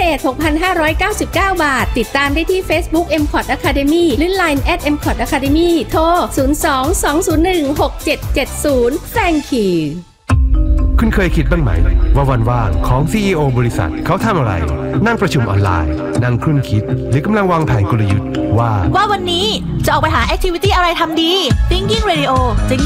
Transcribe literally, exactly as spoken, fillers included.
ษ หกพันห้าร้อยเก้าสิบเก้า บาทติดตามได้ที่ Facebook เอ็ม คอร์ด Academy หรือ ไลน์ แอท เอ็ม คอร์ด Academy โทรศูนย์ สอง สอง ศูนย์ หนึ่ง หก เจ็ด เจ็ด ศูนย์ Thank you คุณเคยคิดบ้างไหมว่าวันว่างของ ซี อี โอ บริษัทเขาทำอะไรนั่งประชุมออนไลน์นั่งครุ่นคิดหรือกำลังวางแผนกลยุทธ์ว่าว่าวันนี้จะออกไปหาแอคทิวิตี้อะไรทำดี Thinking Radio จะ